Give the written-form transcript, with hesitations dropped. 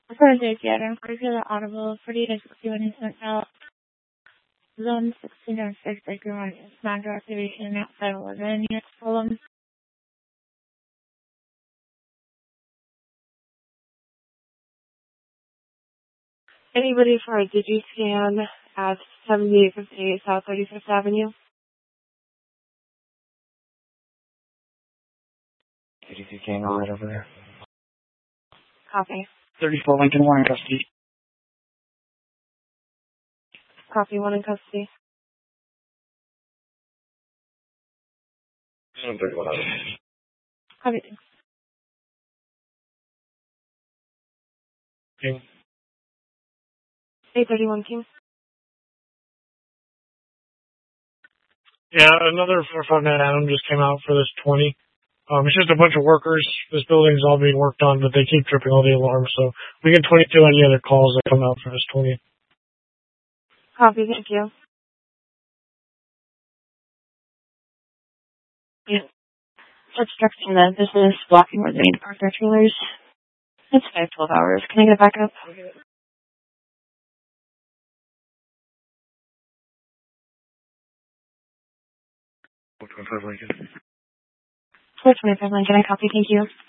For safety items, regular audible 48-61 incident out. Zone 1606, breaker 1 is non activation outside 11 units column. Anybody for a DigiScan at 7858 South 35th Avenue? DigiScan all right over there. Copy. 34 Lincoln Warren custody. Copy, 1 in custody. 31 out. Copy. King. 831 King. Yeah, another 459 Adam just came out for this 20. It's just a bunch of workers. This building's all being worked on, but they keep tripping all the alarms, so we get 22 any other calls that come out for this 20. Copy, thank you. Yeah. Obstructing the business, blocking where the main park their trailers. It's 5-12 hours. Can I get a backup? 425 Lincoln. 425 Lincoln, I copy, thank you.